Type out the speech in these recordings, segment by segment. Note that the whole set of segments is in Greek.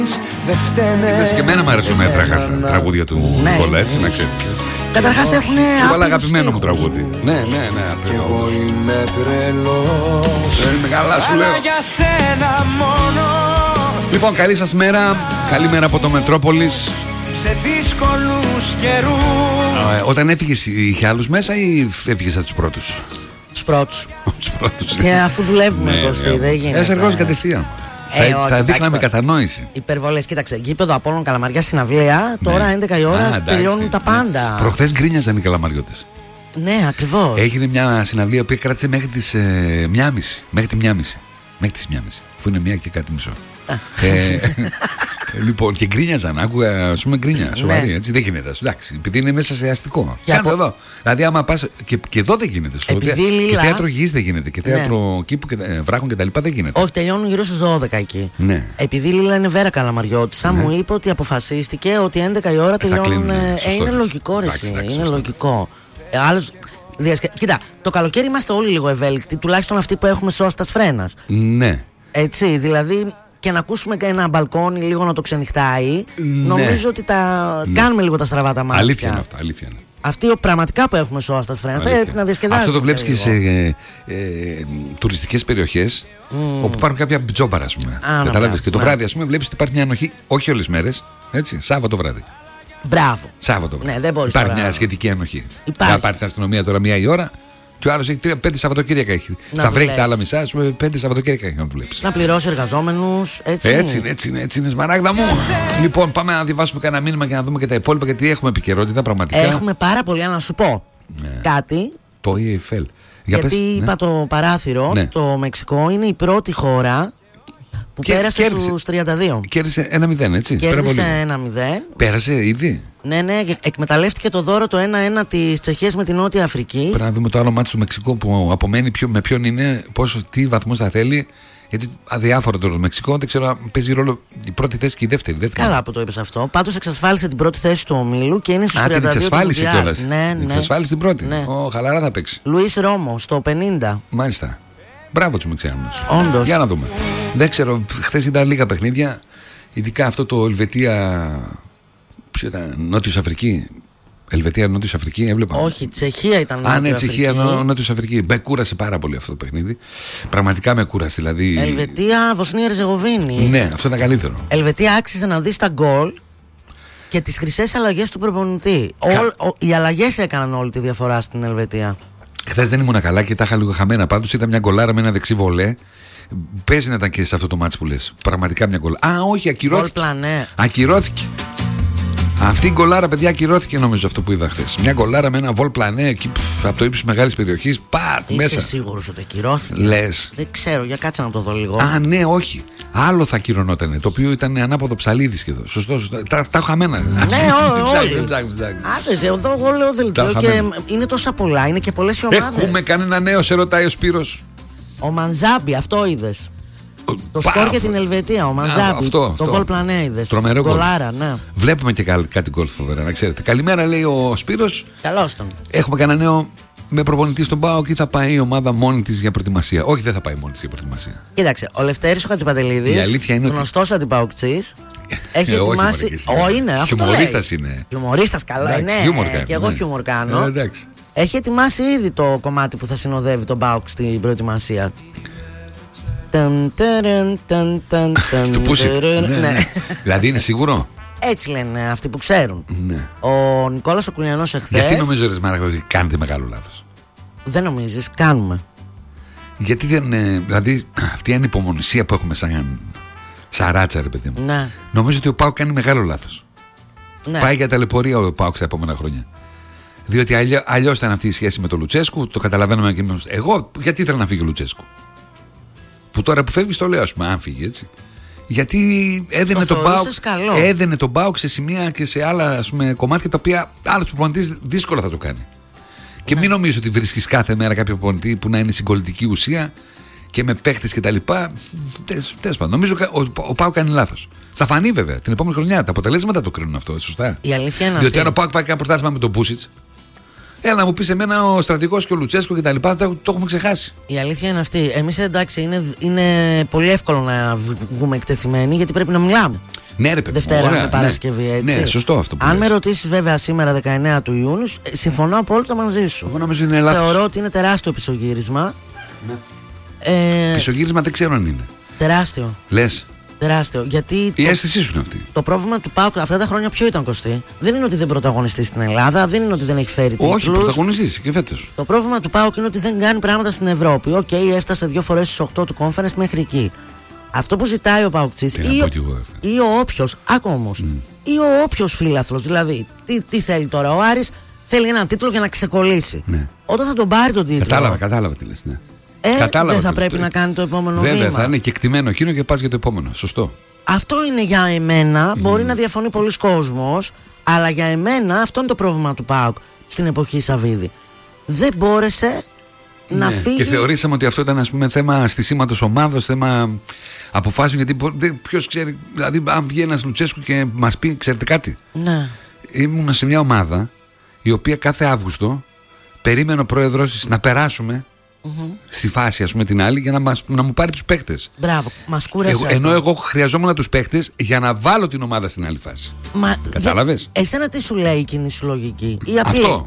Και εμένα μου αρέσουν τα τραγούδια του Νικόλα, έτσι να ξέρεις. Καταρχάς έχουν άπειρους αγαπημένο μου τραγούδι. Ναι. Κι εγώ είμαι τρελός. Είναι καλά σου λέω. Λοιπόν, καλή σας μέρα. Καλή μέρα από το Μετρόπολης. Σε δύσκολους καιρούς. Όταν έφυγες είχε άλλους μέσα ή έφυγες από τους πρώτους? Τους πρώτους. Και αφού δουλεύουμε Κωστή, δεν γίνεται. Ένας εργός κατευθείαν. Θα δείχναμε κατανόηση. Υπερβολές. Κοίταξε, γήπεδο Απόλλων Καλαμαριά συναυλία. Τώρα 11 η ώρα τελειώνουν τα πάντα. Προχθές γκρίνιαζαν οι καλαμαριώτες. Ναι, ακριβώς. Έγινε μια συναυλία που κράτησε μέχρι τις 1:30. Μέχρι τη 1:30. Μέχρι τις 1:30. Αφού είναι 1 και κάτι μισό. Λοιπόν, και γκρίνιαζαν. Άκουγα, ας πούμε, γκρίνια. Σοβαρή, έτσι δεν γίνεται. Εντάξει, επειδή είναι μέσα σε αστικό. Κάτω εδώ. Δηλαδή, άμα πας. Και εδώ δεν γίνεται. Και θέατρο γης δεν γίνεται. Και θέατρο κήπου και βράχων και τα λοιπά δεν γίνεται. Όχι, τελειώνουν γύρω στις 12 εκεί. Ναι. Επειδή η Λίλα είναι Βέρα Καλαμαριώτισσα, μου είπε ότι αποφασίστηκε ότι 11 η ώρα τελειώνουν. Είναι λογικό, ρε. Είναι λογικό. Άλλος. Κοίτα, το καλοκαίρι είμαστε όλοι λίγο ευέλικτοι, τουλάχιστον αυτοί που έχουμε σώστας φρένας. Ναι. Έτσι, δηλαδή και να ακούσουμε και ένα μπαλκόνι λίγο να το ξενυχτάει, νομίζω ότι κάνουμε λίγο τα στραβά τα μάτια. Αλήθεια είναι αυτά, αλήθεια είναι. Αυτοί πραγματικά που έχουμε σώστας φρένας πρέπει να διασκεδάζουμε. Αυτό το βλέπεις και σε τουριστικές περιοχές όπου υπάρχουν κάποια τζόμπαρα, ας πούμε. Καταλάβεις, και το βράδυ, ας πούμε, βλέπεις ότι υπάρχει μια ανοχή, όχι όλες τις μέρες, έτσι, Σάββατο βράδυ. Μπράβο. Σάββατο βράδυ. Ναι, δεν μπορείς υπάρχει τώρα... μια σχετική ανοχή. Να πάρει την αστυνομία τώρα 1 η ώρα και ο άλλος έχει 5 Σαββατοκύριακα. Στα βρέχει τα άλλα μισά, ας πούμε, 5 Σαββατοκύριακα έχει να δουλέψει. Να πληρώσει εργαζόμενους, έτσι. Έτσι είναι, Σμαράγδα μου. Λοιπόν, πάμε να διαβάσουμε κανένα μήνυμα και να δούμε και τα υπόλοιπα, γιατί έχουμε επικαιρότητα πραγματικά. Έχουμε πάρα πολλά να σου πω. Κάτι. Το EFL. Γιατί είπα το παράθυρο, το Μεξικό είναι η πρώτη χώρα που πέρασε στους 32. Κέρδισε 1-0, έτσι. Κέρδισε 1-0. Πέρασε ήδη. Ναι, εκμεταλλεύτηκε το δώρο το 1-1 της Τσεχίας με την Νότια Αφρική. Πρέπει να δούμε το άλλο μάτι του Μεξικού που απομένει με ποιον είναι, τι βαθμούς θα θέλει. Γιατί αδιάφορο το Μεξικό, δεν ξέρω αν παίζει ρόλο η πρώτη θέση και η δεύτερη. Καλά που το είπες αυτό. Πάντως εξασφάλισε την πρώτη θέση του ομίλου και είναι στους 32. Την εξασφάλισε κιόλας. Ναι. Εξασφάλισε την πρώτη. Ναι. Χαλαρά θα παίξει. Λουίς Ρώμο στο 50. Μάλιστα. Μπράβο τους Μεξιάνους. Όντως. Για να δούμε. Δεν ξέρω, χθες ήταν λίγα παιχνίδια. Ειδικά αυτό το Ελβετία. Ποιο ήταν, Νότιος Αφρική. Ελβετία, Νότιος Αφρική, έβλεπα. Όχι, Τσεχία ήταν. Ναι, Τσεχία, Νότιος Αφρική. Με κούρασε πάρα πολύ αυτό το παιχνίδι. Πραγματικά με κούρασε. Δηλαδή... Ελβετία, Βοσνία Ερζεγοβίνη. Ναι, αυτό ήταν καλύτερο. Ελβετία άξιζε να δει τα γκολ και τις χρυσές αλλαγές του προπονητή. Οι αλλαγές έκαναν όλη τη διαφορά στην Ελβετία. Χθες δεν ήμουν καλά και τα είχα λίγο χαμένα. Πάντως ήταν μια γκολάρα με ένα δεξί βολέ. Παίζει να ήταν και σε αυτό το μάτς που λες. Πραγματικά μια γκολάρα. Όχι, ακυρώθηκε. Ακυρώθηκε. Αυτή η γκολάρα, παιδιά, ακυρώθηκε νομίζω αυτό που είδα χθες. Μια γκολάρα με ένα βολ πλανέ εκεί από το ύψος μεγάλης περιοχής. Μέσα. Είσαι σίγουρος ότι ακυρώθηκε? Λες. Δεν ξέρω, για κάτσε να το δω λίγο. Ναι, όχι. Άλλο θα ακυρωνότανε. Το οποίο ήταν ανάποδο ψαλίδι σχεδόν. Σωστό. Τα έχω χαμένα. Ναι, όχι. Άσε, εδώ εγώ λέω δελτίο και είναι τόσα πολλά. Είναι και πολλές οι ομάδες. Έχουμε κανένα νέο, σε ρωτάει ο Σπύρος. Ο Μανζάμπι, αυτό είδες? Το σκορ για την Ελβετία, ο Μανζάμπι. Το γκολ πλανέ είδες. Τρομερό γκολάρα, ναι. Βλέπουμε και κάτι γκολ φοβερά, να ξέρετε. Καλημέρα, λέει ο Σπύρος. Καλώς τον. Έχουμε κανένα νέο με προπονητή στον ΠΑΟΚ ή θα πάει η ομάδα μόνη της για προετοιμασία? Όχι, δεν θα πάει μόνη της για προετοιμασία. Κοίταξε, ο Λευτέρης ο Χατζηπαντελίδης, γνωστός αντιπαοκτζής, έχει ετοιμάσει. Είναι, αυτό λέει. Χιουμορίστας, καλά είναι. Και εγώ χιούμορ κάνω. Έχει ετοιμάσει ήδη το κομμάτι που θα συνοδεύει τον ΠΑΟΚ στην προετοιμασία. Του Πούσιτ. Δηλαδή είναι σίγουρο? Έτσι λένε αυτοί που ξέρουν. Ο Νικόλας ο Κουλιανός εχθές. Γιατί νομίζω ρε Σμάραγδα ότι κάνετε μεγάλο λάθος? Δεν νομίζεις, κάνουμε. Γιατί δεν, δηλαδή αυτή η ανυπομονησία που έχουμε σαν ράτσα, ρε παιδί μου. Νομίζω ότι ο ΠΑΟΚ κάνει μεγάλο λάθος. Πάει για ταλαιπωρία ο ΠΑΟΚ στα επόμενα χρόνια. Διότι αλλιώς ήταν αυτή η σχέση με τον Λουτσέσκου. Το καταλαβαίνουμε και εμείς. Εγώ γιατί ήθελα να φύγει ο Λουτσέσκου? Που τώρα που φεύγει το λέω, ας πούμε, αν φύγει, έτσι. Γιατί έδαινε τον ΠΑΟΚ σε σημεία και σε άλλα, ας πούμε, κομμάτια τα οποία άλλος προπονητής δύσκολα θα το κάνει. Και μην νομίζω ότι βρίσκεις κάθε μέρα κάποιο προπονητή που να είναι συγκολητική ουσία και με παίχτες κτλ. Τέλος πάντων, νομίζω ο ΠΑΟΚ κάνει λάθος. Θα φανεί βέβαια την επόμενη χρονιά. Τα αποτελέσματα το κρίνουν αυτό, σωστά. Η αλήθεια είναι διότι αν ο ΠΑΟΚ πάει ένα πρωτάθλημα με τον Πούσιτς, έλα να μου πεις εμένα ο Στρατηγός και ο Λουτσέσκο και τα λοιπά, το έχουμε ξεχάσει. Η αλήθεια είναι αυτή. Εμείς εντάξει, είναι πολύ εύκολο να βγούμε εκτεθειμένοι γιατί πρέπει να μιλάμε. Ναι, ρε παιδί. Δευτέρα με Παρασκευή, έτσι. Ναι, σωστό αυτό που Αν με ρωτήσεις βέβαια σήμερα 19 του Ιούνιου, συμφωνώ απόλυτα μαζί σου. Εγώ νομίζω είναι λάθος. Θεωρώ ότι είναι τεράστιο πισωγύρισμα. Ναι. Πισωγύρισμα δεν ξέρω αν είναι. Τεράστιο. Λες. Τεράστιο. Γιατί η αίσθησή σου είναι αυτή. Το πρόβλημα του ΠΑΟΚ αυτά τα χρόνια ποιο ήταν, Κωστή? Δεν είναι ότι δεν πρωταγωνιστεί στην Ελλάδα, δεν είναι ότι δεν έχει φέρει τίτλους. Όχι, πρωταγωνιστής και φέτος. Το πρόβλημα του ΠΑΟΚ είναι ότι δεν κάνει πράγματα στην Ευρώπη. Οκ, έφτασε 2 φορές στους 8 του Conference μέχρι εκεί. Αυτό που ζητάει ο ΠΑΟΚτσής ή ο όποιος, άκου όμως, ή ο όποιος φίλαθλος, δηλαδή, τι θέλει τώρα? Ο Άρης θέλει έναν τίτλο για να ξεκολλήσει. Ναι. Όταν θα τον πάρει τον τίτλο. Κατάλαβα τι λες, ναι. Δεν θα πρέπει να κάνει το επόμενο βήμα. Βέβαια, θα είναι κεκτημένο εκείνο και πας για το επόμενο. Σωστό. Αυτό είναι για εμένα. Μπορεί να διαφωνεί πολλοί κόσμος, αλλά για εμένα αυτό είναι το πρόβλημα του ΠΑΟΚ στην εποχή Σαββίδη. Δεν μπόρεσε να φύγει. Και θεωρήσαμε ότι αυτό ήταν, ας πούμε, θέμα στισίματος ομάδος, θέμα αποφάσεων. Γιατί ποιος ξέρει, δηλαδή, αν βγει ένας Λουτσέσκου και μας πει, ξέρετε κάτι. Ναι. Ήμουν σε μια ομάδα η οποία κάθε Αύγουστο περίμενε ο πρόεδρος να περάσουμε. Στη φάση, ας πούμε, την άλλη, για να μου πάρει τους παίκτες. Μπράβο, μας κούρασε. Ενώ εγώ χρειαζόμουν τους παίκτες για να βάλω την ομάδα στην άλλη φάση. Κατάλαβες? Εσένα τι σου λέει η κοινή σου λογική? Ή απλή?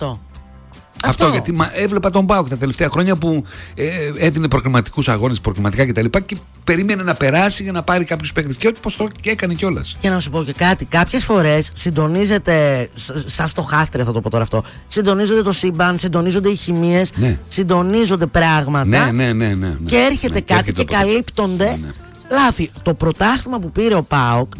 Αυτό. Γιατί έβλεπα τον ΠΑΟΚ τα τελευταία χρόνια που έδινε προκριματικούς αγώνες, προκριματικά κτλ. Και περίμενε να περάσει για να πάρει κάποιους παίκτες. Και ό,τι πως το έκανε κιόλας. Και να σου πω και κάτι. Κάποιες φορές συντονίζεται, σαν στοχάστρια θα το πω τώρα αυτό, συντονίζονται το σύμπαν, συντονίζονται οι χημείες, συντονίζονται πράγματα. Ναι. Και έρχεται κάτι και καλύπτονται λάθη. Το πρωτάθλημα που πήρε ο ΠΑΟΚ,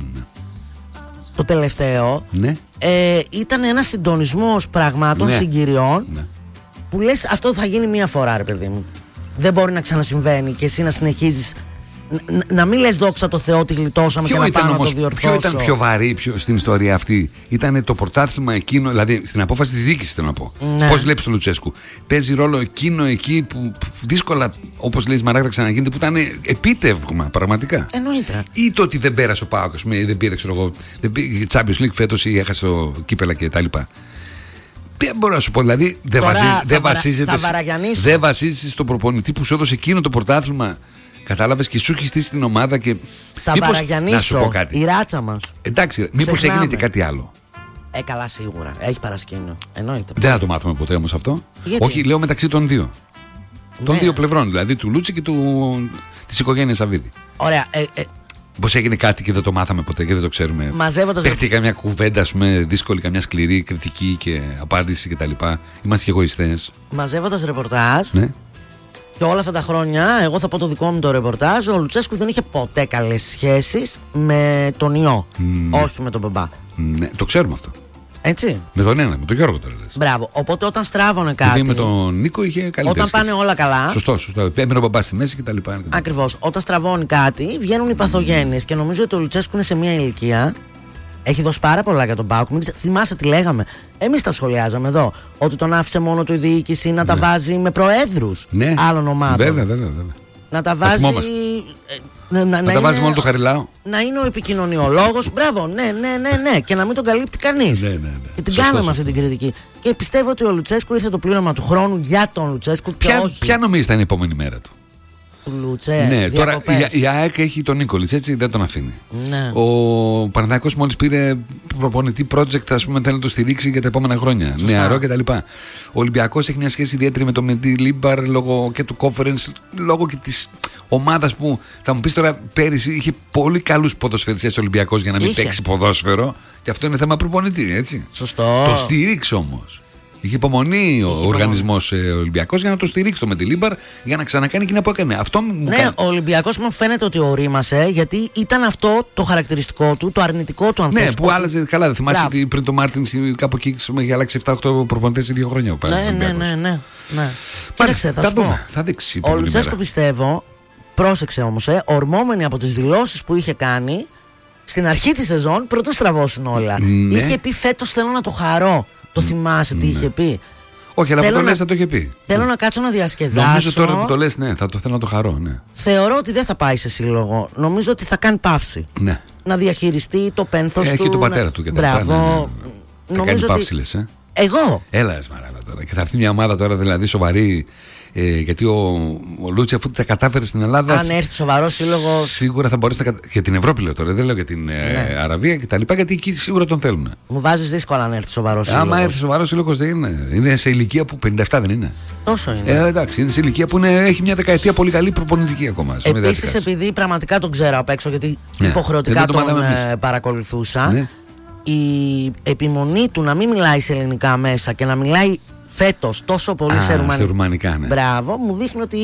το τελευταίο, ήταν ένας συντονισμός πραγμάτων, συγκυριών, που λες αυτό θα γίνει μία φορά, ρε παιδί μου. Δεν μπορεί να ξανασυμβαίνει και εσύ να συνεχίζεις να μην λες δόξα τω Θεώ ότι γλιτώσαμε και να πάμε να το διορθώσω. Ποιο ήταν πιο βαρύ στην ιστορία αυτή? Ήταν το πρωτάθλημα εκείνο, δηλαδή στην απόφαση της διοίκησης, θέλω να πω. Πώς βλέπεις τον Λουτσέσκου? Παίζει ρόλο εκείνο εκεί που δύσκολα, όπως λέει η Σμαράγδα, ξαναγίνεται, που ήταν επίτευγμα πραγματικά? Εννοείται. Ή το ότι δεν πέρασε ο ΠΑΟΚ, δεν πήρε, ξέρω εγώ, Champions League φέτος ή έχασε το κύπελα κτλ. Μπορώ να σου πω, δηλαδή δεν βασίζεσαι στον προπονητή που σου έδωσε εκείνο το πρωτάθλημα. Κατάλαβες, και σου έχει στήσει την ομάδα και. Θα παραγιανίσω η ράτσα μας. Εντάξει, μήπως έγινε και κάτι άλλο? Καλά, σίγουρα. Έχει παρασκήνιο. Εννοείται. Δεν θα το μάθουμε ποτέ όμως αυτό. Γιατί? Όχι, λέω μεταξύ των δύο. Των δύο πλευρών, δηλαδή του Λούτσι και της οικογένειας Σαββίδη. Ωραία. Πως έγινε κάτι και δεν το μάθαμε ποτέ και δεν το ξέρουμε. Μαζεύοντας. Καμιά κουβέντα, ας πούμε, δύσκολη, καμιά σκληρή κριτική και απάντηση κτλ. Είμαστε και εγωιστές. Μαζεύοντας ρεπορτάζ. Ναι. Και όλα αυτά τα χρόνια, εγώ θα πω το δικό μου το ρεπορτάζ, ο Λουτσέσκου δεν είχε ποτέ καλές σχέσεις με τον ιό. Όχι με τον μπαμπά. Ναι, το ξέρουμε αυτό. Έτσι. Με τον ένα, με τον Γιώργο τώρα. Μπράβο. Οπότε όταν στράβωνε κάτι. Γιατί με τον Νίκο είχε καλύτερη όταν σχέση. Πάνε όλα καλά. Σωστό. Έμεινε ο μπαμπάς στη μέση κτλ. Ακριβώς. Όταν στραβώνει κάτι, βγαίνουν οι παθογένειες. Και νομίζω ότι ο Λουτσέσκου είναι σε μια ηλικία. Έχει δώσει πάρα πολλά για τον ΠΑΟΚ. Θυμάσαι τι λέγαμε? Εμείς τα σχολιάζαμε εδώ. Ότι τον άφησε μόνο του η διοίκηση να τα βάζει με προέδρους άλλων ομάδων. Βέβαια. Να τα βάζει. Να τα βάζει μόνο το Χαριλάου. Να είναι ο επικοινωνιολόγος. Μπράβο, ναι. Και να μην τον καλύπτει κανείς. Ναι. Και την κάναμε αυτή την κριτική. Και πιστεύω ότι ο Λουτσέσκου ήρθε το πλήρωμα του χρόνου για τον Λουτσέσκου. Ποια νομίζεις ήταν η επόμενη μέρα του? Ναι, τώρα η ΑΕΚ έχει τον Νίκολιτς, έτσι, δεν τον αφήνει. Ναι. Ο Παναθηναϊκός μόλις πήρε προπονητή project, ας πούμε, θέλει να το στηρίξει για τα επόμενα χρόνια. Νεαρό κτλ. Ο Ολυμπιακός έχει μια σχέση ιδιαίτερη με τον Μεντί Λίμπαρ λόγω και του conference, λόγω και της ομάδας που θα μου πεις τώρα, πέρυσι είχε πολύ καλούς ποδοσφαιριστές Ολυμπιακός για να μην παίξει ποδόσφαιρο. Και αυτό είναι θέμα προπονητή, έτσι. Σωστό. Το στηρίξει όμως. Είχε υπομονή ο οργανισμός Ολυμπιακός για να το στηρίξει το με τη Λίμπαρ για να ξανακάνει εκείνα που έκανε. Ο Ολυμπιακός μου φαίνεται ότι ορίμασε, γιατί ήταν αυτό το χαρακτηριστικό του, το αρνητικό του, αν θες. Ναι, που άλλαζε. Καλά, δεν θυμάσαι ότι πριν το Μάρτιν κάπου εκεί είχε αλλάξει 7-8 προπονητές σε 2 χρόνια. Ναι. Κοίταξε, θα σου πω. Θα δείξει. Ο Λουτσέσκου, πιστεύω, πρόσεξε όμως, ορμόμενοι από τις δηλώσεις που είχε κάνει στην αρχή της σεζόν, πρωτού στραβώσουν όλα. Ναι. Είχε πει φέτος θέλω να το χαρώ. Το θυμάσαι τι είχε πει? Όχι, αλλά που το λες θα το είχε πει. Θέλω να κάτσω να διασκεδάσω. Νομίζω τώρα που το λες, ναι, θα το θέλω να το χαρώ, ναι. Θεωρώ ότι δεν θα πάει σε σύλλογο. Νομίζω ότι θα κάνει παύση. Ναι. Να διαχειριστεί το πένθος του. Έχει τον πατέρα του και τα λοιπά. Μπράβο. Θα κάνει παύση, λες, Εγώ. Έλα, Σμαράγδα τώρα. Και θα έρθει μια ομάδα τώρα, δηλαδή σοβαρή, Γιατί ο Λούτσι, αφού τα κατάφερε στην Ελλάδα. Αν έρθει σοβαρό σύλλογο. Σίγουρα θα μπορέσει για την Ευρώπη, λέω τώρα. Δεν λέω για την Αραβία κτλ. Γιατί εκεί σίγουρα τον θέλουν. Μου βάζει δύσκολα αν έρθει σοβαρό σύλλογο. Άμα έρθει σοβαρό σύλλογο δεν είναι. Είναι σε ηλικία που 57 δεν είναι. Τόσο είναι. Εντάξει, είναι σε ηλικία που έχει μια δεκαετία πολύ καλή προπονητική ακόμα. Επίσης, επειδή πραγματικά τον ξέρω απ' έξω, γιατί υποχρεωτικά τον παρακολουθούσα. Ναι. Η επιμονή του να μην μιλάει σε ελληνικά μέσα και να μιλάει φέτος τόσο πολύ σε ρουμανικά. Ναι. Μπράβο, μου δείχνει ότι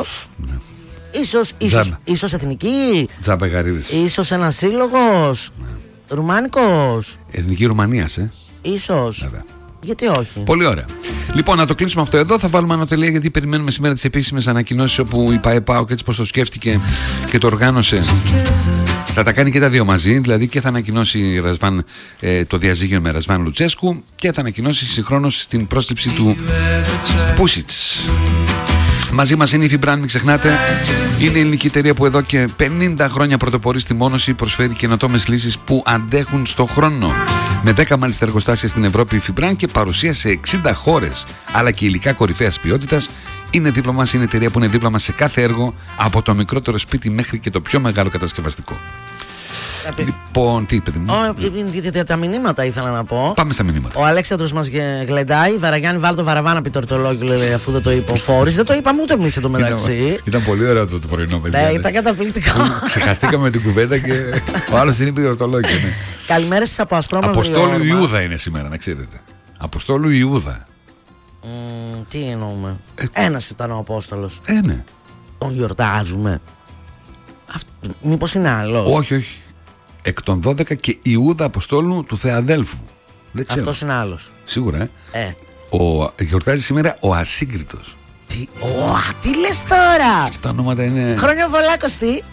ίσως εθνική. Τζαμπεγαρίδης. Ίσως ένας σύλλογος. Ναι. Ρουμάνικος. Εθνική Ρουμανίας, Ίσως. Βέβαια. Γιατί όχι. Πολύ ωραία. Λοιπόν, να το κλείσουμε αυτό εδώ. Θα βάλουμε ανωτελεία γιατί περιμένουμε σήμερα τις επίσημες ανακοινώσεις όπου η ΠΑΕΠΑΟΚ έτσι πως το σκέφτηκε και το οργάνωσε. Θα τα κάνει και τα δύο μαζί, δηλαδή και θα ανακοινώσει Ρασβάν, το διαζύγιο με Ρασβάν Λουτσέσκου και θα ανακοινώσει συγχρόνως την πρόσληψη του Πούσιτς. Μαζί μας είναι η Φιμπράν, μην ξεχνάτε. Είναι η ελληνική εταιρεία που εδώ και 50 χρόνια πρωτοπορεί στη μόνωση, προσφέρει καινοτόμες λύσεις που αντέχουν στο χρόνο. Με 10 μάλιστα εργοστάσια στην Ευρώπη, η Φιμπράν και παρουσία σε 60 χώρες, αλλά και υλικά κορυφαίας ποιότητας. Είναι δίπλα μας, είναι εταιρεία που είναι δίπλα μας σε κάθε έργο, από το μικρότερο σπίτι μέχρι και το πιο μεγάλο κατασκευαστικό. Λοιπόν, τι είπατε μου? Τα μηνύματα ήθελα να πω. Πάμε στα μηνύματα. Ο Αλέξανδρος μας γλεντάει. Βαραγιάννη, βάλ το Βαραβάνα πει το ορτολόγιο, λέει, αφού δεν το είπε ο Φόρης. Δεν το είπαμε ούτε εμείς εδώ μεταξύ. Ήταν πολύ ωραίο το πρωινό, παιδιά. Ναι, ήταν καταπληκτικό. Ξεχαστήκαμε την κουβέντα και ο άλλος δεν είπε ορτολόγιο. Καλημέρα σας από Ασπρόμαυρη Όρμα. Αποστόλου Ιούδα είναι σήμερα, να ξέρετε. Αποστόλου Ιούδα. Τι εννοούμε? Ένας ήταν ο Απόστολος. Ναι. Τον γιορτάζουμε. Μήπως είναι άλλος? Όχι. Εκ των 12 και Ιούδα Αποστόλου του Θεαδέλφου. Αυτός είναι άλλος. Σίγουρα. Γιορτάζει σήμερα ο Ασύγκριτος. Τι λες τώρα? Τα ονόματα είναι. Χρόνια πολλά, Κωστή.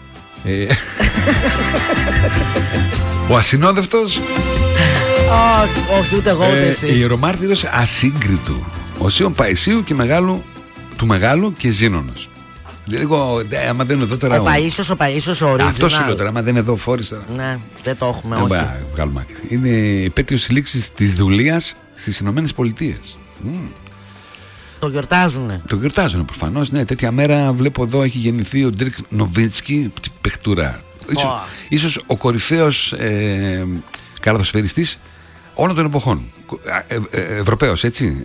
Ο Ασυνόδευτος. Όχι, ούτε εγώ ούτε εσύ. Ιερομάρτυρος Ασύγκριτου. Οσίων Παϊσίου και του Μεγάλου και Ζήνωνος. Λίγο, άμα δεν είναι εδώ τώρα. Ο Παΐσιος, ο original. Αυτό σου λέω τώρα, άμα δεν είναι εδώ φόρησα. Ναι, δεν το έχουμε, όχι. Βγάλουμε άκρη. Είναι η επέτειος λήξης της δουλείας στις Ηνωμένες Πολιτείες. Το γιορτάζουνε. Το γιορτάζουνε προφανώς, ναι. Τέτοια μέρα βλέπω εδώ έχει γεννηθεί ο Ντρικ Νοβίτσκι, παιχτούρα. Ίσως ο κορυφαίος καρδοσφαιριστής όλων των εποχών. Ευρωπαίος, έτσι.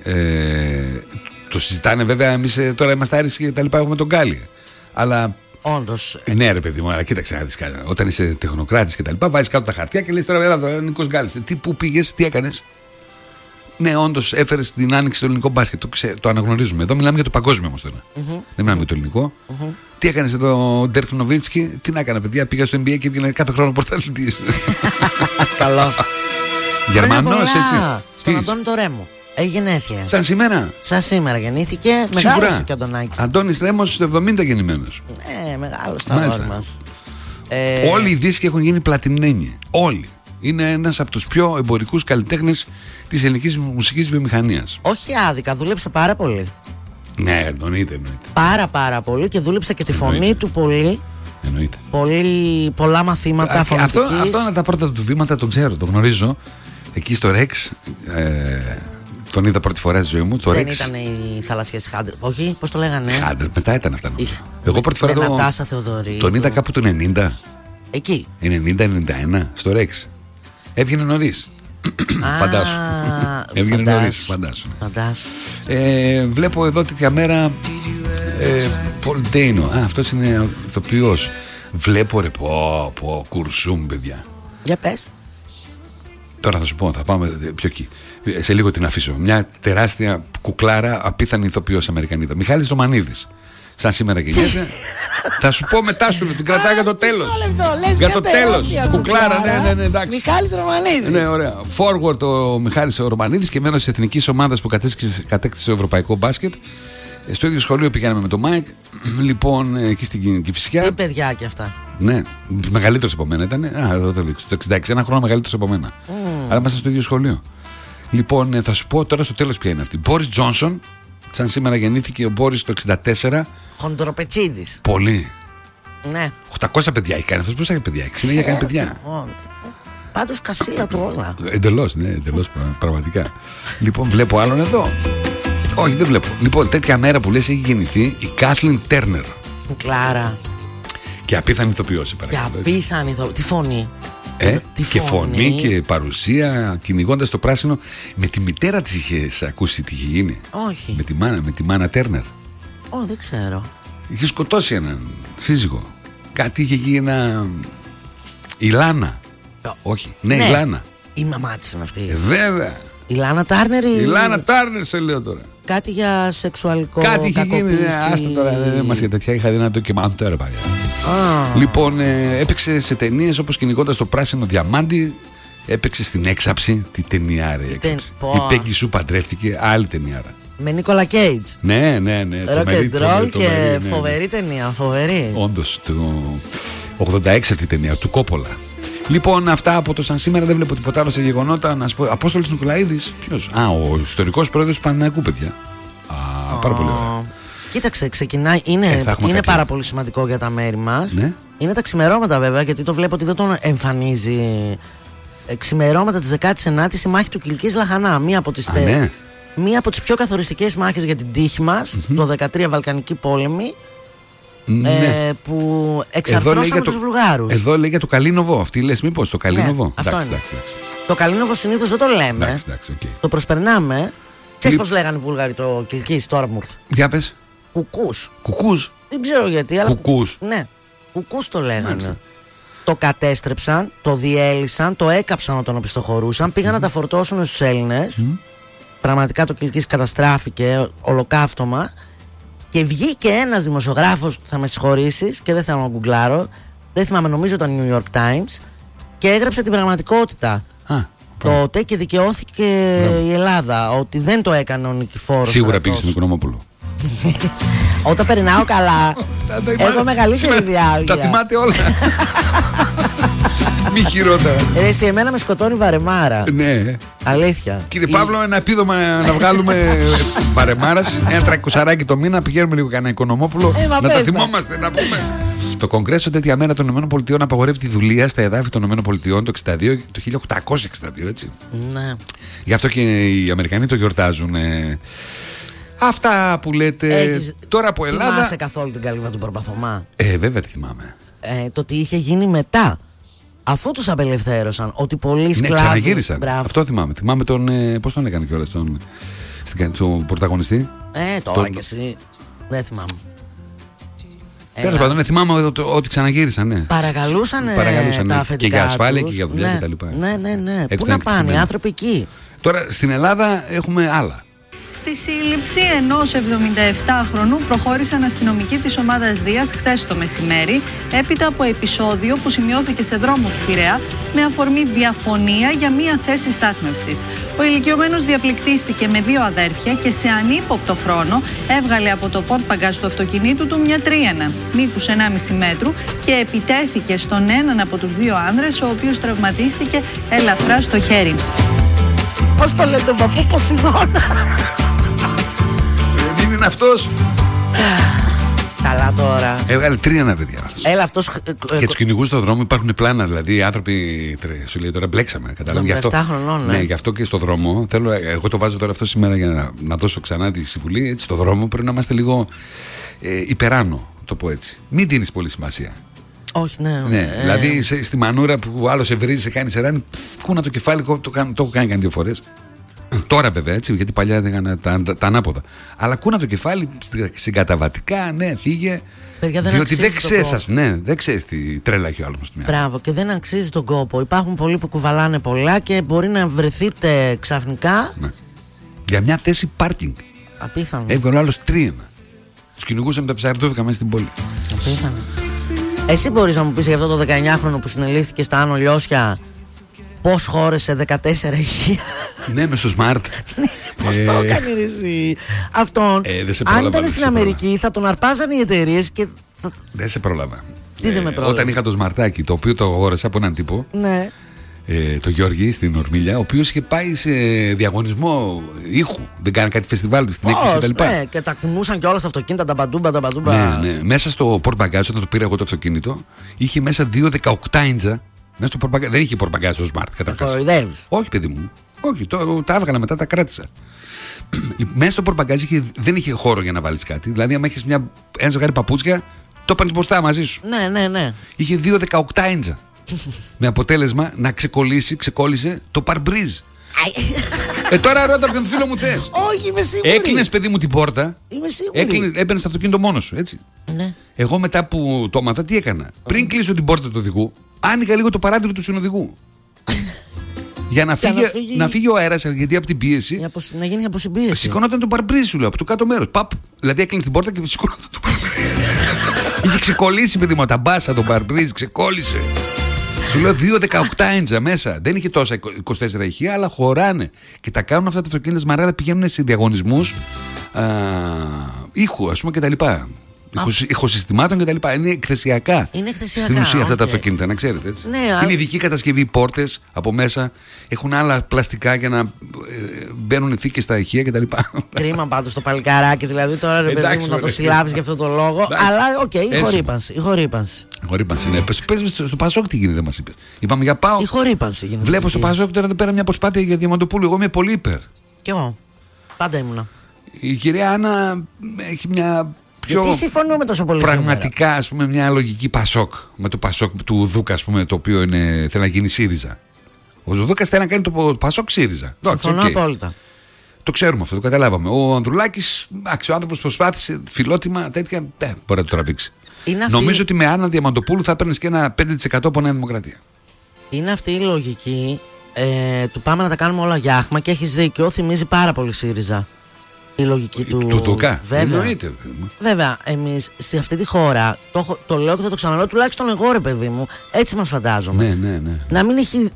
Το συζητάνε βέβαια, εμείς τώρα είμαστε άριστοι και τα λοιπά, έχουμε τον Γκάλι. Αλλά. Όντως. Ναι, ρε παιδί μου, αλλά κοίταξε να δεις κάτι. Όταν είσαι τεχνοκράτης και τα λοιπά, βάζεις κάτω τα χαρτιά και λες τώρα, έλα, Νίκος Γκάλης. Πού πήγες, τι έκανες? Ναι, όντως έφερες την άνοιξη στο ελληνικό μπάσκετ. Το αναγνωρίζουμε. Εδώ μιλάμε για το παγκόσμιο όμως τώρα. Δεν μιλάμε για το ελληνικό. Τι έκανες εδώ ο Ντέρκ Νοβίτσκι? Τι να έκανε, παιδιά? Πήγα στο NBA και έβγαινε κάθε χρόνο πρωταθλητής. Καλό. Γερμανός, έτσι. Στον Αντώνη το Ρέμο. Έχει γενέθλια. Σαν σήμερα γεννήθηκε. Μεγάλωσε και ο Αντωνάκης. Αντώνης Ρέμος στο 70 γεννημένος. Ναι, μεγάλο στα δόντια μας. Όλοι οι δίσκοι έχουν γίνει πλατινένοι. Όλοι. Είναι ένας από τους πιο εμπορικούς καλλιτέχνες της ελληνικής μουσικής βιομηχανίας. Όχι άδικα, δούλεψε πάρα πολύ. Ναι, εννοείται. Πάρα πολύ και δούλεψε και τη φωνή του πολύ. Εννοείται. Πολλά μαθήματα φωνητικής. Αυτό είναι τα πρώτα του βήματα, το ξέρω, το γνωρίζω. Εκεί στο Ρεξ. Τον είδα πρώτη φορά στη ζωή μου. Δεν ήταν οι θαλασσιές Χάντρ. Όχι, πώς το λέγανε. Χάντρ, μετά ήταν αυτά. Εγώ πρώτη φορά τον είδα κάπου το 90. Εκεί. 90-91 στο Ρεξ. Έβγαινε νωρίς. Φαντάσου. Έβγαινε νωρίς. Φαντάσου. Βλέπω εδώ τέτοια μέρα. Πολ Ντέινο. Αυτός είναι ηθοποιός. Βλέπω ρε πω κουρσούμ, παιδιά. Για πες. Τώρα θα σου πω, θα πάμε πιο εκεί. Σε λίγο την αφήσω. Μια τεράστια κουκλάρα, απίθανη ηθοποιός Αμερικανίδα. Μιχάλης Ρωμανίδης. Σαν σήμερα γεννιέται. Θα σου πω μετά, σου την κρατάω για το τέλος. Για το τέλος. Κουκλάρα, ναι, εντάξει. Μιχάλης Ρωμανίδης. Ναι, ωραία. Forward ο Μιχάλης Ρωμανίδης και μέλος της εθνικής ομάδας που κατέκτησε το ευρωπαϊκό μπάσκετ. Στο ίδιο σχολείο πηγαίναμε με τον Μάικ. Λοιπόν, εκεί στην Κηφισιά. Τι παιδιά και αυτά. Ναι, μεγαλύτερος από μένα ήταν. Εδώ το 66, ένα χρόνο μεγαλύτερος από μένα. Αλλά είμαστε στο ίδιο σχολείο. Λοιπόν, θα σου πω τώρα στο τέλος ποια είναι αυτή. Μπόρις Τζόνσον. Σαν σήμερα γεννήθηκε ο Μπόρις το 64. Χοντροπετσίδης. Πολύ. Ναι. 800 παιδιά έχει κάνει αυτός. Πώς έχει παιδιά? 6 έχει κάνει παιδιά. Πάντως κασίλα του όλα. Εντελώς, ναι, εντελώς πραγματικά. Λοιπόν, βλέπω άλλον εδώ. Όχι, δεν βλέπω. Λοιπόν, τέτοια μέρα που λες έχει γεννηθεί η Κάθλιν Τέρνερ. Κλάρα. Και απίθανη ηθοποιός. Και απίθανη ηθοποιός. Τι φωνή. Και φωνή και παρουσία, κυνηγώντας το πράσινο. Με τη μητέρα της είχες ακούσει τι είχε γίνει? Όχι. Με τη Μάνα Τέρνερ. Δεν ξέρω. Είχε σκοτώσει έναν σύζυγο. Κάτι είχε γίνει η Λάνα. Όχι, ναι, η Λάνα. Η μαμά της είναι αυτή. Βέβαια. Η Λάνα Τάρνερ. Η Λάνα Τάρνερ, σε λέω τώρα. Κάτι για σεξουαλικό. Κάτι είχε γίνει. Άστα τώρα, δεν μας για τέτοια. Είχα δει ένα ντοκιμαντέρ παλιά. Λοιπόν, έπαιξε σε ταινίες όπως Κυνηγώντας το πράσινο διαμάντι. Έπαιξε στην Έξαψη. Τι ταινιάρα Έξαψη. Η Πέγκη Σου παντρεύτηκε. Άλλη ταινιάρα. Με Νίκολα Κέιτζ. Ναι. Rock and roll και φοβερή ταινία. Φοβερή. Όντως, το 86 αυτή η ταινία του Κόπολα. Λοιπόν, αυτά από το σαν σήμερα. Δεν βλέπω τίποτα άλλο σε γεγονότα. Να σου πω, Απόστολος Νικολαίδης. Ποιος? Ο ιστορικός πρόεδρος του Παναθηναϊκού, παιδιά. Πάρα πολύ ωραία. Κοίταξε, ξεκινάει. Είναι πάρα πολύ σημαντικό για τα μέρη μας. Ναι. Είναι τα ξημερώματα, βέβαια, γιατί το βλέπω ότι δεν τον εμφανίζει. Ξημερώματα της 19ης, η μάχη του Κιλκής Λαχανά. Μία από τις πιο καθοριστικές μάχες για την τύχη μας, το 13 Βαλκανική πόλεμη. Ναι. Που εξαρθρώσαμε τους Βουλγάρους. Εδώ λέει για το Καλίνοβο. Αυτή λες μήπως το Καλίνοβο? Ναι, αυτό είναι. Το Καλίνοβο συνήθως δεν το λέμε. Okay. Το προσπερνάμε. Ξέρεις πώς λέγανε οι Βούλγαροι το Κιλκής, το Άρμουρθ? Για πες. Κουκούς. Δεν ξέρω γιατί, αλλά. Κουκούς. Ναι, κουκούς το λέγανε. Μάλιστα. Το κατέστρεψαν, το διέλυσαν, το έκαψαν όταν οπισθοχωρούσαν. Πήγαν να τα φορτώσουν στους Έλληνες. Πραγματικά το Κιλκής καταστράφηκε ολοκαύτωμα. Και βγήκε ένας δημοσιογράφος, θα με συγχωρήσεις και δεν θέλω να γκουγκλάρω, δεν θυμάμαι, νομίζω ήταν New York Times, και έγραψε την πραγματικότητα τότε και δικαιώθηκε η Ελλάδα ότι δεν το έκανε ο Νικηφόρος. Σίγουρα πήγε στον Οικονομόπουλο. Όταν περνάω καλά, έχω μεγαλύτερη διάρκεια. Τα θυμάται όλα. Μη χειρότερα. Εσύ, εμένα με σκοτώνει βαρεμάρα. Ναι. Αλήθεια. Κύριε Παύλο, ένα επίδομα να βγάλουμε βαρεμάρας. Ένα 300 το μήνα. Πηγαίνουμε λίγο κανένα Οικονομόπουλο. Να τα θυμόμαστε, να πούμε. Το Κογκρέσο τέτοια μέρα των ΗΠΑ απαγορεύει τη δουλεία στα εδάφη των ΗΠΑ το 1862, έτσι. Ναι. Γι' αυτό και οι Αμερικανοί το γιορτάζουν. Αυτά που λέτε. Τώρα από Ελλάδα. Θυμάσαι καθόλου την Καλύβα του Προπαθωμά? Βέβαια τη θυμάμαι. Το τι είχε γίνει μετά, αφού τους απελευθέρωσαν, ότι πολλοί σκλάβοι. Ναι, ξαναγύρισαν. Αυτό θυμάμαι. Θυμάμαι τον. Πώς τον έκανε κιόλας τον πρωταγωνιστή. Τώρα κι εσύ. Δεν θυμάμαι. Τέλος πάντων, θυμάμαι ότι ξαναγύρισαν. Ναι. Παρακαλούσαν τα αφεντικά. Και για ασφάλεια και για δουλειά κτλ. Ναι. Πού να πάνε οι άνθρωποι εκεί? Τώρα στην Ελλάδα έχουμε άλλα. Στη σύλληψη ενός 77χρονου προχώρησαν αστυνομικοί της ομάδας Δίας χθες το μεσημέρι, έπειτα από επεισόδιο που σημειώθηκε σε δρόμο του Πειραιά με αφορμή διαφωνία για μία θέση στάθμευσης. Ο ηλικιωμένος διαπληκτίστηκε με δύο αδέρφια και σε ανύποπτο χρόνο έβγαλε από το πορτμπαγκάζ του αυτοκινήτου του μια τρίανα μήκους 1,5 μέτρου και επιτέθηκε στον έναν από τους δύο άνδρες, ο οποίος τραυματίστηκε ελαφρά στο χέρι. Πώς το λέτε, παππού Ποσειδώνα? Δεν είναι αυτός. Καλά τώρα. Έβγαλε τρίανα, παιδιά. Έλα αυτός. Και τους κυνηγούς στον δρόμο υπάρχουν πλάνα. Δηλαδή οι άνθρωποι. Σου λέει τώρα μπλέξαμε. Κατάλαβε. 7 χρονών, ναι, γι' αυτό και στο δρόμο. Εγώ το βάζω τώρα αυτό σήμερα για να δώσω ξανά τη συμβουλή. Έτσι, στο δρόμο πρέπει να είμαστε λίγο υπεράνω, το πω έτσι. Μην δίνεις πολύ σημασία. Όχι, ναι. Δηλαδή στη μανούρα που άλλο σε βρίζει, σε κάνει σεράνι, κούνα το κεφάλι, το έχω κάνει 2 φορές. Τώρα βέβαια, έτσι, γιατί παλιά έκανα τα ανάποδα. Αλλά κούνα το κεφάλι συγκαταβατικά, ναι, φύγε. Παιδιά, διότι δεν ξέρεις τι τρέλα έχει ο άλλος στην μέρα. Μπράβο, και δεν αξίζει τον κόπο. Υπάρχουν πολλοί που κουβαλάνε πολλά και μπορεί να βρεθείτε ξαφνικά. Ναι. Για μια θέση πάρκινγκ. Απίθανο. Έβγαλε ο άλλος τρίανα. Τους κυνηγούσαν με τα ψαριτόφικα μέσα στην πόλη. Απίθανο. Εσύ μπορείς να μου πεις για αυτό το 19χρονο που συνελήφθηκε στα Άνω Λιώσια πώς χώρεσε 14 ηχεία? Ναι, μες στο Smart. Πώς το έκανε εσύ αυτόν? Αν ήταν στην Αμερική θα τον αρπάζαν οι εταιρείες και δεν σε πρόλαβα. Τι δεν με πρόλαβα? Όταν είχα το Σμαρτάκι, το οποίο το αγόρασα από έναν τύπο, ναι, το Γιώργη στην Ορμίλια, ο οποίος είχε πάει σε διαγωνισμό ήχου. Δεν κάνει κάτι φεστιβάλ στην έκθεση κτλ. Ναι, και τα κουνούσαν και όλα στα αυτοκίνητα, τα μπαντούμπα. Ναι. Μέσα στο πορτμπαγκάζ, όταν το πήρα εγώ το αυτοκίνητο, είχε μέσα 2 18 μέσα στο πορτμπαγκάζ. Δεν είχε πορτμπαγκάζ στο Smart. Το κοροϊδεύεις? Όχι, παιδί μου. Όχι, τα έβγαλα μετά, τα κράτησα. μέσα στο πορτμπαγκάζι δεν είχε χώρο για να βάλεις κάτι. Δηλαδή, αν έχεις ένα ζευγάρι παπούτσια, το έπαιρνες μπροστά μαζί σου. Ναι. Είχε 2 18 ίντζα. Με αποτέλεσμα να ξεκόλλησε το παρμπρίζ. Τώρα ρώτα ποιον φίλο μου θες. Όχι, είμαι σίγουρη. Έκλεινες, παιδί μου, την πόρτα. Είμαι σίγουρη. Έμπαινες στο αυτοκίνητο μόνος σου, έτσι. Ναι. Εγώ μετά που το έμαθα, τι έκανα. Πριν κλείσω την πόρτα του οδηγού, άνοιγα λίγο το παράθυρο του συνοδηγού. Για να φύγει ο αέρας, γιατί από την πίεση. Να γίνει αποσυμπίεση. Σηκωνόταν το παρμπρίζ, σου λέω, από το κάτω μέρος. Δηλαδή έκλεινε την πόρτα και σηκωνόταν το παρμπρίζ. Είχε ξεκολλήσει, παιδί μου, τα μπάσα το παρμπρίζ, ξεκόλλησε. Σου λέω 2 18 ίντζα μέσα. Δεν είχε τόσα 24 ηχεία, αλλά χωράνε. Και τα κάνουν αυτά τα αυτοκίνητα σμαράδα, πηγαίνουν σε διαγωνισμούς ήχου, ας πούμε, κτλ. Ηχοσυστημάτων κτλ. Είναι εκθεσιακά. Στην ουσία αυτά τα αυτοκίνητα, να ξέρετε. Έτσι. Ναι, είναι ειδική κατασκευή, πόρτες από μέσα. Έχουν άλλα πλαστικά για να μπαίνουν θήκες στα ηχεία κτλ. Κρίμα πάντως το παλικάράκι, δηλαδή τώρα ρε παιδί μου να το συλλάβεις για αυτόν τον λόγο. Αλλά η χορύπανση. Ναι. Πες στο Πασόκ τι γίνεται, μας είπες. Είπαμε για ΠΑΟΚ. Η χορύπανση γίνεται. Βλέπω στο Πασόκ τώρα εδώ πέρα μια προσπάθεια για Διαμαντοπούλου. Εγώ είμαι πολύ υπέρ. Κι εγώ. Πάντα ήμουνα. Η κυρία Άννα έχει μια. Γιατί συμφωνούμε τόσο πολύ πραγματικά, ας πούμε, μια λογική Πασόκ. Με το Πασόκ του Δούκα, ας πούμε, το οποίο θέλει να γίνει ΣΥΡΙΖΑ. Ο Δούκας θέλει να κάνει το Πασόκ ΣΥΡΙΖΑ. Συμφωνώ απόλυτα. Το ξέρουμε αυτό, το καταλάβαμε. Ο Ανδρουλάκης, ο άνθρωπος προσπάθησε φιλότιμα τέτοια. Μπορεί να το τραβήξει. Νομίζω ότι με Άννα Διαμαντοπούλου θα έπαιρνε και ένα 5% από Νέα Δημοκρατία. Είναι αυτή η λογική του πάμε να τα κάνουμε όλα για άχμα και έχεις δίκιο, θυμίζει πάρα πολύ ΣΥΡΙΖΑ. Η λογική του Δούκα. Βέβαια, εμείς σε αυτή τη χώρα, το λέω και θα το ξαναλέω, τουλάχιστον εγώ ρε παιδί μου, έτσι μας φαντάζομαι. Ναι. Να μην έχει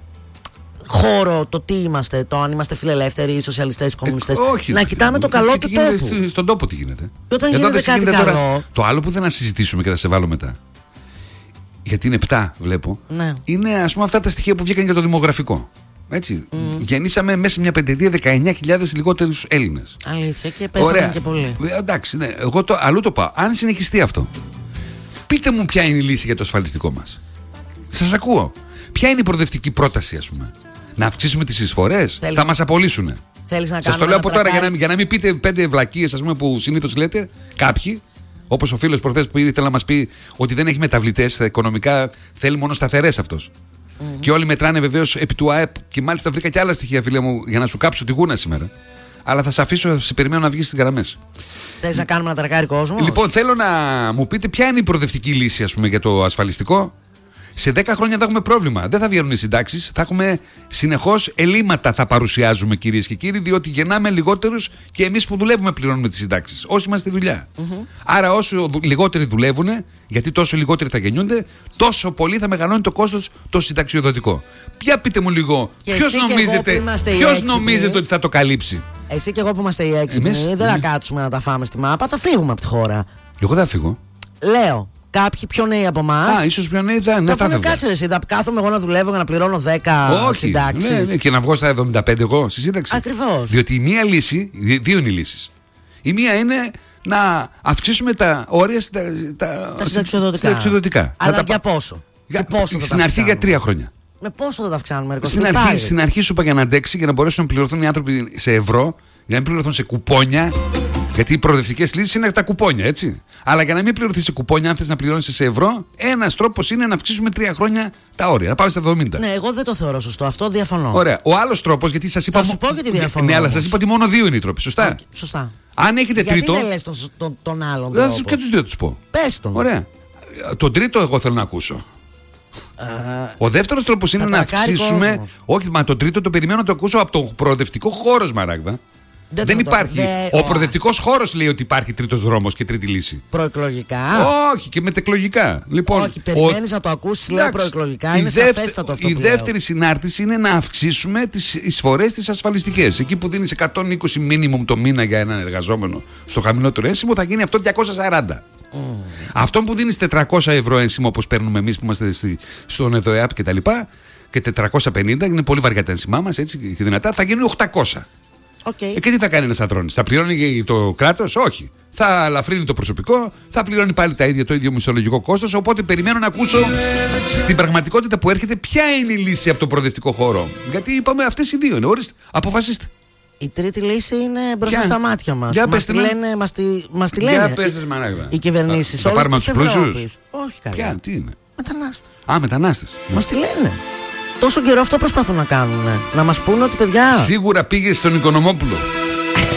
χώρο το τι είμαστε, το αν είμαστε φιλελεύθεροι, σοσιαλιστές, κομμουνιστές. Να κοιτάμε το καλό του τόπου. Στον τόπο τι γίνεται. Και όταν γίνεται κάτι καλό. Τώρα, το άλλο που δεν θα συζητήσουμε και θα σε βάλω μετά. Γιατί είναι 7, βλέπω. Ναι. Είναι, ας πούμε, αυτά τα στοιχεία που βγήκαν για το δημογραφικό. Έτσι. Γεννήσαμε μέσα σε μια πενταετία 19.000 λιγότερους Έλληνες. Αλήθεια, και πέθαναν και πολλοί. Εντάξει, ναι. Εγώ αλλού το πάω. Αν συνεχιστεί αυτό, πείτε μου ποια είναι η λύση για το ασφαλιστικό μας. Σας ακούω. Ποια είναι η προοδευτική πρόταση, ας πούμε. Να αυξήσουμε τις εισφορές. Θα μας απολύσουνε. Σας το λέω από τώρα για να μην πείτε 5 βλακίες, ας πούμε, που συνήθως λέτε κάποιοι. Όπως ο φίλος προχθές που ήθελε να μας πει ότι δεν έχει μεταβλητές οικονομικά, θέλει μόνο σταθερές αυτός. Και όλοι μετράνε βεβαίως επί του ΑΕΠ. Και μάλιστα βρήκα και άλλα στοιχεία, φίλε μου, για να σου κάψω τη γούνα σήμερα. Αλλά θα σε αφήσω, σε περιμένω να βγεις στις γραμμές. Θες να κάνουμε ένα τρακάρι κόσμο. Λοιπόν, θέλω να μου πείτε ποια είναι η προοδευτική λύση, ας πούμε, για το ασφαλιστικό. Σε 10 χρόνια θα έχουμε πρόβλημα. Δεν θα βγαίνουν οι συντάξεις. Θα έχουμε συνεχώς ελλείμματα, θα παρουσιάζουμε, κυρίες και κύριοι, διότι γεννάμε λιγότερους και εμείς που δουλεύουμε πληρώνουμε τις συντάξεις. Όσοι είμαστε στη δουλειά. Άρα, όσο λιγότεροι δουλεύουν, γιατί τόσο λιγότεροι θα γεννιούνται, τόσο πολύ θα μεγαλώνει το κόστος το συνταξιοδοτικό. Ποια πείτε μου λίγο, ποιος νομίζετε ότι θα το καλύψει. Εσύ και εγώ που είμαστε οι έξυπνοι, δεν θα κάτσουμε να τα φάμε στη μάπα, θα φύγουμε από τη χώρα. Εγώ δεν θα φύγω. Λέω. Κάποιοι πιο νέοι από εμάς. Ίσως πιο νέοι δεν θα φύγουν. Κάτσε εσύ, θα κάθομαι εγώ να δουλεύω για να πληρώνω 10 συντάξεις. Ναι, και να βγω στα 75 εγώ στη σύνταξη. Ακριβώς. Διότι η μία λύση, δύο είναι οι λύσεις. Η μία είναι να αυξήσουμε τα όρια τα συνταξιοδοτικά. Αλλά για πόσο. Στην αρχή για 3 χρόνια. Με πόσο θα τα αυξάνουμε, στην αρχή σου είπα για να αντέξει, για να μπορέσουν να πληρωθούν οι άνθρωποι σε ευρώ, για να μην πληρωθούν σε κουπόνια. Γιατί οι προοδευτικές λύσεις είναι τα κουπόνια, έτσι. Αλλά για να μην πληρωθεί σε κουπόνια, αν θες να πληρώνεις σε ευρώ, ένας τρόπος είναι να αυξήσουμε 3 χρόνια τα όρια, να πάμε στα 70. Ναι, εγώ δεν το θεωρώ σωστό. Αυτό διαφωνώ. Ωραία. Ο άλλος τρόπος, γιατί σας είπα. Θα σου πω γιατί διαφωνώ. Ναι, αλλά σας είπα ότι μόνο 2 είναι οι τρόποι. Σωστά. Σωστά. Αν έχετε τρίτο. Γιατί δεν λες τον άλλον τρόπο. Και τους δύο τους πω. Πες τον. Ωραία. Τον τρίτο εγώ θέλω να ακούσω. Ο δεύτερος τρόπος είναι να αυξήσουμε. Όχι, μα τον τρίτο το περιμένω να το ακούσω από το προοδευτικό χώρο, Σμαράγδα. Δεν υπάρχει. Ο προοδευτικός χώρος λέει ότι υπάρχει τρίτος δρόμος και τρίτη λύση. Προεκλογικά. Όχι, και μετεκλογικά. Λοιπόν, όχι, περιμένεις να το ακούσεις, λέω προεκλογικά. Είναι σαφέστατο αυτό. Η δεύτερη συνάρτηση είναι να αυξήσουμε τις εισφορές τις ασφαλιστικές. Εκεί που δίνεις 120 μίνιμουμ το μήνα για έναν εργαζόμενο στο χαμηλότερο ένσημο, θα γίνει αυτό 240. Αυτό που δίνεις 400 ευρώ ένσημο, όπως παίρνουμε εμείς που είμαστε στον ΕΔΟΕΑΠ και τα λοιπά, και 450, είναι πολύ βαριά τα ένσημά μας, έτσι και δυνατά, θα γίνουν 800. Και τι θα κάνει ένας αδρώνης, θα πληρώνει το κράτος? Όχι. Θα ελαφρύνει το προσωπικό, θα πληρώνει πάλι το ίδιο μισθολογικό κόστος. Οπότε περιμένω να ακούσω στην πραγματικότητα που έρχεται ποια είναι η λύση από το προοδευτικό χώρο. Γιατί είπαμε αυτές οι δύο είναι. Ορίστε, αποφασίστε. Η τρίτη λύση είναι μπροστά στα μάτια μας. Μας τη λένε οι κυβερνήσεις όλες τις Ευρώπης. Όχι καλά. Ποια, τι είναι? Μετανάστες. Μετανάστες. Μας τη λένε. Τόσο καιρό αυτό προσπαθούν να κάνουν. Να μας πούνε ότι παιδιά. Σίγουρα πήγε στον Οικονομόπουλο.